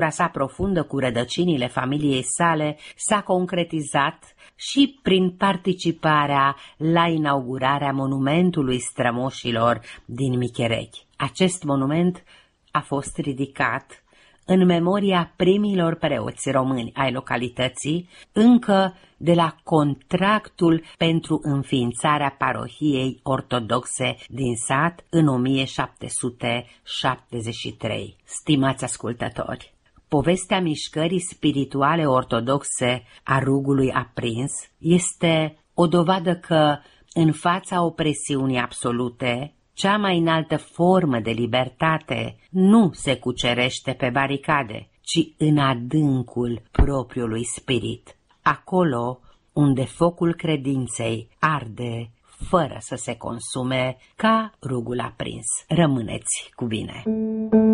sa profundă cu rădăcinile familiei sale s-a concretizat și prin participarea la inaugurarea monumentului strămoșilor din Micherechi. Acest monument a fost ridicat în memoria primilor preoți români ai localității, încă de la contractul pentru înființarea parohiei ortodoxe din sat în 1773. Stimați ascultători, povestea mișcării spirituale ortodoxe a Rugului Aprins este o dovadă că, în fața opresiunii absolute, cea mai înaltă formă de libertate nu se cucerește pe baricade, ci în adâncul propriului spirit, acolo unde focul credinței arde fără să se consume ca rugul aprins. Rămâneți cu bine!